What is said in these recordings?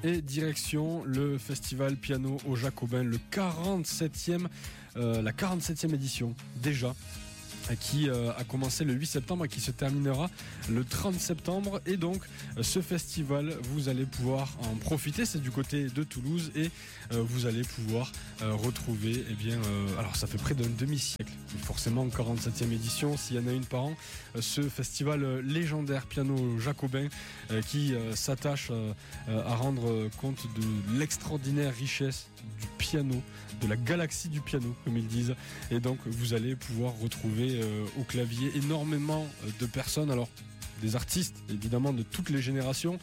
Et direction le festival piano au Jacobin, la 47e édition déjà, qui a commencé le 8 septembre et qui se terminera le 30 septembre. Et donc ce festival, vous allez pouvoir en profiter, c'est du côté de Toulouse, et vous allez pouvoir retrouver, alors ça fait près d'un demi-siècle, forcément 47e édition, s'il y en a une par an, ce festival légendaire piano jacobin qui s'attache à rendre compte de l'extraordinaire richesse du piano, de la galaxie du piano, comme ils disent. Et donc vous allez pouvoir retrouver au clavier énormément de personnes, alors des artistes évidemment de toutes les générations.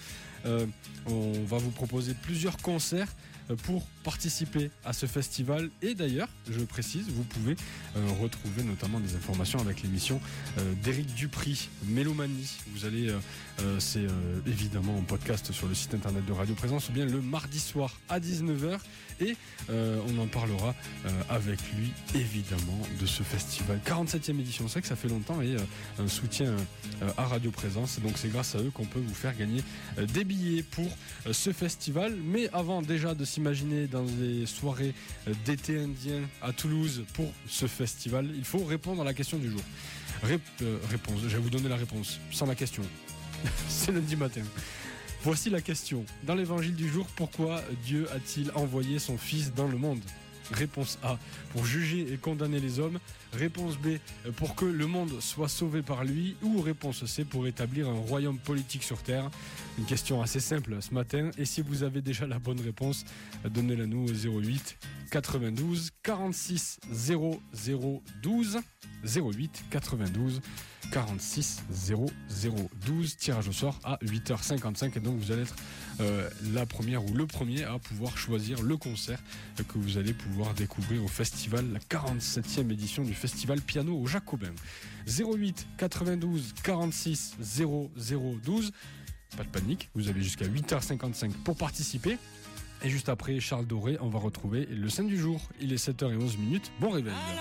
On va vous proposer plusieurs concerts pour participer à ce festival. Et d'ailleurs, je précise, vous pouvez retrouver notamment des informations avec l'émission d'Éric Dupri, Mélomanie. Vous allez, c'est évidemment en podcast sur le site internet de Radio Présence, ou bien le mardi soir à 19h. Et on en parlera avec lui, évidemment, de ce festival. 47e édition, c'est vrai que ça fait longtemps, et un soutien à Radio Présence. Et donc c'est grâce à eux qu'on peut vous faire gagner des billets pour ce festival. Mais avant déjà de s'imaginer dans des soirées d'été indien à Toulouse pour ce festival, il faut répondre à la question du jour. Réponse, je vais vous donner la réponse, sans la question. C'est lundi matin. Voici la question. Dans l'évangile du jour, pourquoi Dieu a-t-il envoyé son Fils dans le monde ? Réponse A, pour juger et condamner les hommes. Réponse B, pour que le monde soit sauvé par lui. Ou réponse C, pour établir un royaume politique sur terre. Une question assez simple ce matin. Et si vous avez déjà la bonne réponse, donnez-la nous au 08 92 46 00 12. 08 92 46 00 12. Tirage au sort à 8h55. Et donc vous allez être la première ou le premier à pouvoir choisir le concert que vous allez pouvoir découvrir au festival, la 47e édition du festival piano au Jacobin. 08 92 46 00 12. Pas de panique, vous avez jusqu'à 8h55 pour participer. Et juste après Charles Doré, on va retrouver le scène du jour. Il est 7h11. Bon réveil.